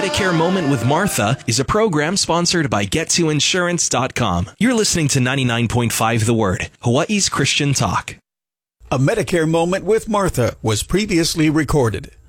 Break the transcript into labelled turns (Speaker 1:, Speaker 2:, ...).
Speaker 1: Medicare Moment with Martha is a program sponsored by GetToInsurance.com. You're listening to 99.5 The Word, Hawaii's Christian talk.
Speaker 2: A Medicare Moment with Martha was previously recorded.